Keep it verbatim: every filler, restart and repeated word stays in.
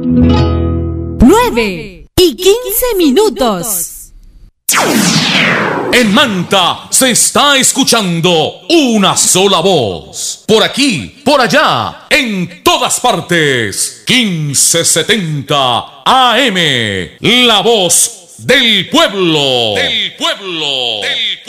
nueve y quince minutos. En Manta se está escuchando una sola voz. Por aquí, por allá, en todas partes. quince setenta A M. La voz del pueblo. Del pueblo. Del